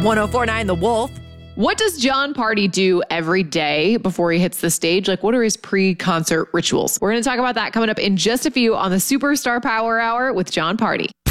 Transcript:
1049 The Wolf. What does Jon Pardi do every day before he hits the stage? Like, what are his pre-concert rituals? We're going to talk about that coming up in just a few on the Superstar Power Hour with Jon Pardi.